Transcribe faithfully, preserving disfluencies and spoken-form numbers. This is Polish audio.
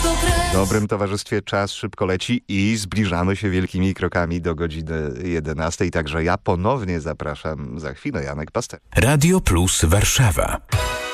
krew. W dobrym towarzystwie czas szybko leci i zbliżamy się wielkimi krokami do godziny jedenastej. Także ja ponownie zapraszam za chwilę. Janek Paster. Radio Plus Warszawa.